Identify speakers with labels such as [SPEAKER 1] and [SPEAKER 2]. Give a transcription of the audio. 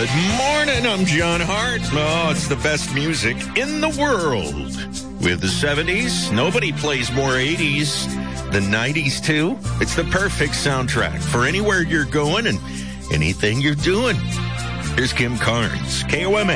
[SPEAKER 1] Good morning, I'm John Hart. Oh, it's the best music in the world. With the 70s, nobody plays more 80s than 90s, too. It's the perfect soundtrack for anywhere you're going and anything you're doing. Here's Kim Carnes, KOMA.